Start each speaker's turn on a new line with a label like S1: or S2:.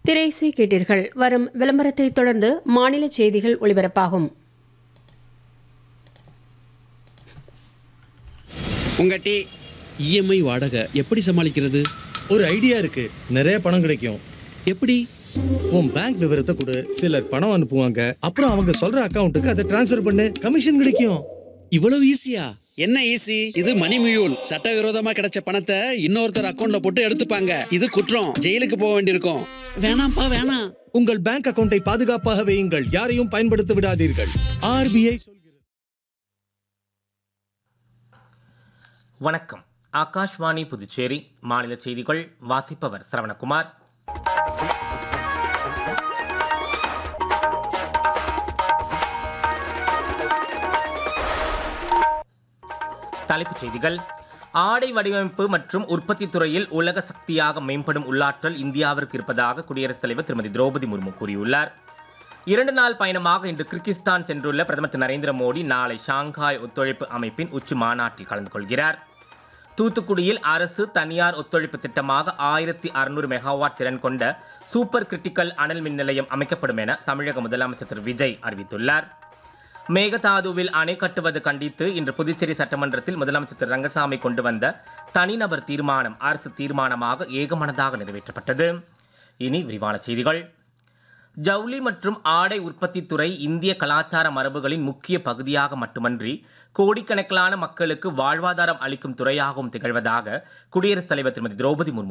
S1: திரைசை கேட்டீர்கள். வரும் விளம்பரத்தை தொடர்ந்து மாநில செய்திகள் ஒளிபரப்பாகும்.
S2: உங்க டீ இஎம்ஐ வாடகை எப்படி சமாளிக்கிறது?
S3: ஒரு ஐடியா இருக்கு. நிறைய பணம் கிடைக்கும்.
S2: எப்படி?
S3: உன் பேங்க் விவரத்தை கொடு. சிலர் பணம் அனுப்புவாங்க. அப்புறம் அவங்க சொல்ற அக்கவுண்ட்டுக்கு அதை டிரான்ஸ்ஃபர் பண்ணு. கமிஷன் கிடைக்கும்.
S2: இவ்வளவு ஈஸியா? என்ன ஈஸி? இது மணி மியூல். சட்டவிரோதமா கிடைச்ச பணத்தை இன்னொருத்தர் அக்கவுண்ட்ல போட்டு எடுத்துப்பாங்க. இது குற்றம். ஜெயிலுக்கு போக வேண்டியிருக்கும். வேணாம்ப்பா வேணாம்.
S3: உங்கள் பேங்க் அக்கவுண்டை பாதுகாப்பாக வையுங்கள். யாரையும் பயன்படுத்த விடாதீர்கள். ஆர்பிஐ சொல்கிறது.
S4: வணக்கம். ஆகாஷ்வாணி புதுச்சேரி மாநில செய்திகள் வாசிப்பவர் சரவணகுமார். தலைப்புச் செய்திகள். ஆடை வடிவமைப்பு மற்றும் உற்பத்தி துறையில் உலக சக்தியாக மேம்படும் உள்ளாற்றல் இந்தியாவிற்கு இருப்பதாக குடியரசுத் தலைவர் திருமதி திரௌபதி முர்மு கூறியுள்ளார். 2 நாள் பயணமாக இன்று கிர்கிஸ்தான் சென்றுள்ள பிரதமர் திரு நரேந்திர மோடி நாளை ஷாங்காய் ஒத்துழைப்பு அமைப்பின் உச்சி மாநாட்டில் கலந்து கொள்கிறார். தூத்துக்குடியில் அரசு தனியார் ஒத்துழைப்பு திட்டமாக 1600 மெகாவாட் திறன் கொண்ட சூப்பர் கிரிட்டிக்கல் அனல் மின் நிலையம் அமைக்கப்படும் என தமிழக முதலமைச்சர் திரு விஜய் அறிவித்துள்ளார். மேகதாதுவில் அணை கட்டுவது கண்டித்து இன்று புதுச்சேரி சட்டமன்றத்தில் முதலமைச்சர் திரு ரங்கசாமி கொண்டு வந்த தனிநபர் தீர்மானம் அரசு தீர்மானமாக ஏகமனதாக நிறைவேற்றப்பட்டது. இனி விரிவான செய்திகள். ஜவுளி மற்றும் ஆடை உற்பத்தி துறை இந்திய கலாச்சார மரபுகளின் முக்கிய பகுதியாக மட்டுமன்றி கோடிக்கணக்கிலான மக்களுக்கு வாழ்வாதாரம் அளிக்கும் துறையாகவும் திகழ்வதாக குடியரசுத் தலைவர் திருமதி திரௌபதி முர்மு